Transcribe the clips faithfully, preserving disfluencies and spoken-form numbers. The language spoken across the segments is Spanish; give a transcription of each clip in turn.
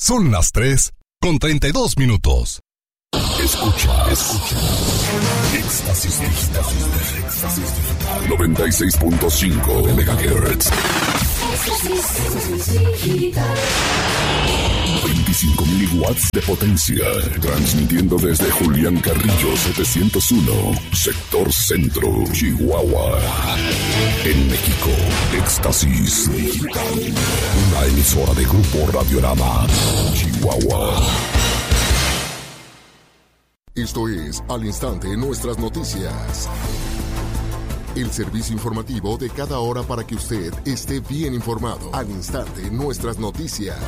Son las tres con treinta y dos minutos. Escucha, escucha. Éxtasis Digital. Éxtasis Digital. noventa y seis punto cinco megahertz. Éxtasis Digital. veinticinco mil watts de potencia. Transmitiendo desde Julián Carrillo setecientos uno, sector centro, Chihuahua. En México, Éxtasis Digital. Una emisora de Grupo Radiorama, Chihuahua. Esto es Al Instante Nuestras Noticias. El servicio informativo de cada hora para que usted esté bien informado. Al Instante Nuestras Noticias.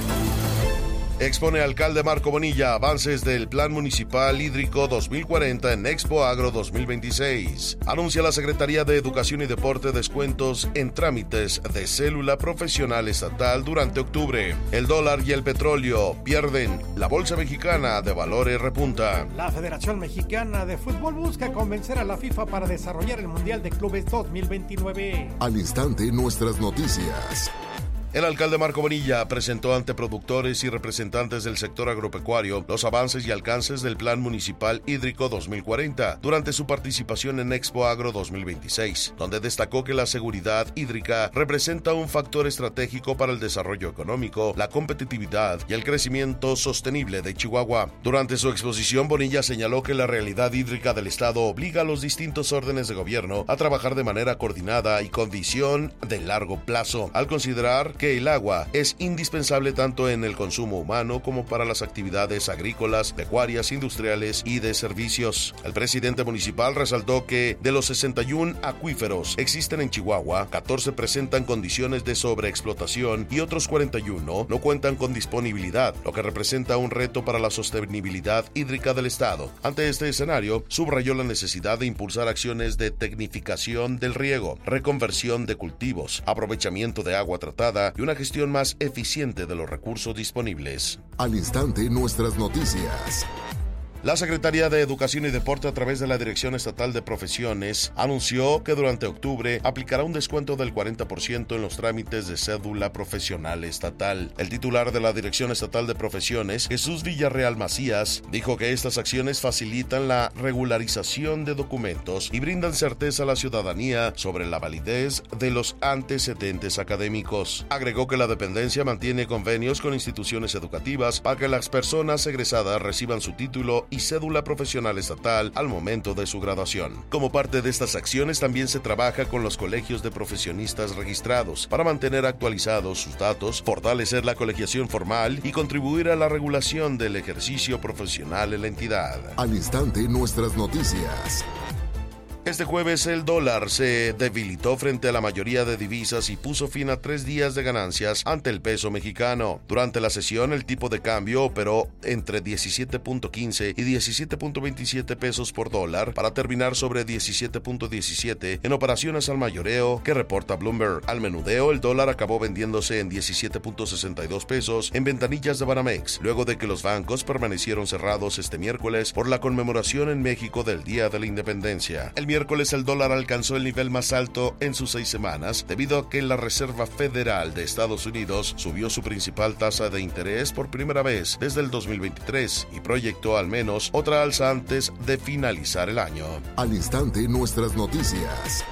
Expone alcalde Marco Bonilla avances del Plan Municipal Hídrico dos mil cuarenta en Expo Agro dos mil veintiséis. Anuncia la Secretaría de Educación y Deporte descuentos en trámites de cédula profesional estatal durante octubre. El dólar y el petróleo pierden. La Bolsa Mexicana de Valores repunta. La Federación Mexicana de Fútbol busca convencer a la FIFA para desarrollar el Mundial de Clubes dos mil veintinueve. Al Instante Nuestras Noticias. El alcalde Marco Bonilla presentó ante productores y representantes del sector agropecuario los avances y alcances del Plan Municipal Hídrico dos mil cuarenta durante su participación en Expo Agro dos mil veintiséis, donde destacó que la seguridad hídrica representa un factor estratégico para el desarrollo económico, la competitividad y el crecimiento sostenible de Chihuahua. Durante su exposición, Bonilla señaló que la realidad hídrica del Estado obliga a los distintos órdenes de gobierno a trabajar de manera coordinada y con visión de largo plazo, al considerar que el agua es indispensable tanto en el consumo humano como para las actividades agrícolas, pecuarias, industriales y de servicios. El presidente municipal resaltó que de los sesenta y uno acuíferos existen en Chihuahua, catorce presentan condiciones de sobreexplotación y otros cuarenta y uno no cuentan con disponibilidad, lo que representa un reto para la sostenibilidad hídrica del Estado. Ante este escenario, subrayó la necesidad de impulsar acciones de tecnificación del riego, reconversión de cultivos, aprovechamiento de agua tratada y una gestión más eficiente de los recursos disponibles. Al Instante Nuestras Noticias. La Secretaría de Educación y Deporte, a través de la Dirección Estatal de Profesiones, anunció que durante octubre aplicará un descuento del cuarenta por ciento en los trámites de cédula profesional estatal. El titular de la Dirección Estatal de Profesiones, Jesús Villarreal Macías, dijo que estas acciones facilitan la regularización de documentos y brindan certeza a la ciudadanía sobre la validez de los antecedentes académicos. Agregó que la dependencia mantiene convenios con instituciones educativas para que las personas egresadas reciban su título y cédula profesional estatal al momento de su graduación. Como parte de estas acciones, también se trabaja con los colegios de profesionistas registrados para mantener actualizados sus datos, fortalecer la colegiación formal y contribuir a la regulación del ejercicio profesional en la entidad. Al Instante Nuestras Noticias. Este jueves el dólar se debilitó frente a la mayoría de divisas y puso fin a tres días de ganancias ante el peso mexicano. Durante la sesión, el tipo de cambio operó entre diecisiete punto quince y diecisiete punto veintisiete pesos por dólar para terminar sobre diecisiete punto diecisiete en operaciones al mayoreo que reporta Bloomberg. Al menudeo, el dólar acabó vendiéndose en diecisiete punto sesenta y dos pesos en ventanillas de Banamex, luego de que los bancos permanecieron cerrados este miércoles por la conmemoración en México del Día de la Independencia. El miércoles el dólar alcanzó el nivel más alto en sus seis semanas debido a que la Reserva Federal de Estados Unidos subió su principal tasa de interés por primera vez desde el dos mil veintitrés y proyectó al menos otra alza antes de finalizar el año. Al Instante Nuestras Noticias.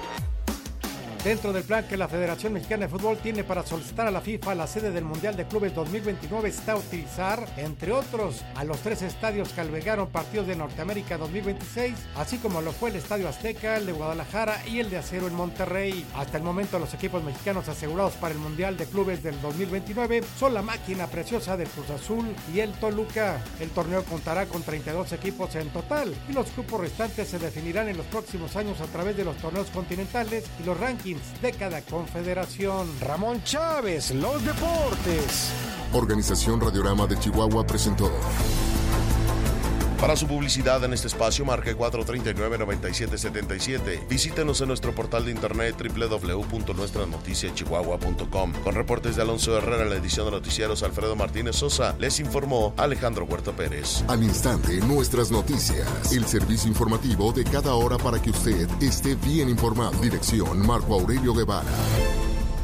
Dentro del plan que la Federación Mexicana de Fútbol tiene para solicitar a la FIFA la sede del Mundial de Clubes dos mil veintinueve está utilizar, entre otros, a los tres estadios que albergaron partidos de Norteamérica dos mil veintiséis, así como lo fue el Estadio Azteca, el de Guadalajara y el de Acero en Monterrey. Hasta el momento, los equipos mexicanos asegurados para el Mundial de Clubes del dos mil veintinueve son la máquina preciosa del Cruz Azul y el Toluca. El torneo contará con treinta y dos equipos en total y los grupos restantes se definirán en los próximos años a través de los torneos continentales y los rankings de cada confederación. Ramón Chávez, los deportes. Organización Radiorama de Chihuahua presentó. Para su publicidad en este espacio, marque cuatro tres nueve, nueve siete siete siete. Visítenos en nuestro portal de internet doble u doble u doble u punto nuestra noticia chihuahua punto com. Con reportes de Alonso Herrera en la edición de noticieros, Alfredo Martínez Sosa, les informó Alejandro Huerta Pérez. Al Instante Nuestras Noticias. El servicio informativo de cada hora para que usted esté bien informado. Dirección Marco Aurelio Guevara.